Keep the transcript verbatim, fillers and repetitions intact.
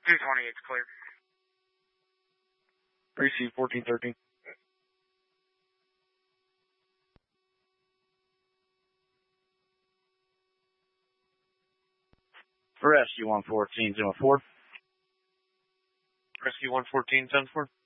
two twenty-eight's clear. Receive fourteen thirteen. Rescue one fourteen, zero four. Rescue one fourteen, ten four.